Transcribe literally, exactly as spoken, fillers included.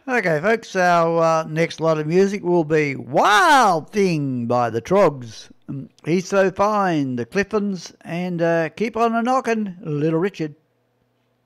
Okay, folks, our uh, next lot of music will be Wild Thing by the Trogs. Um, He's So Fine, the Cliftons, and uh, Keep on a Knockin', Little Richard.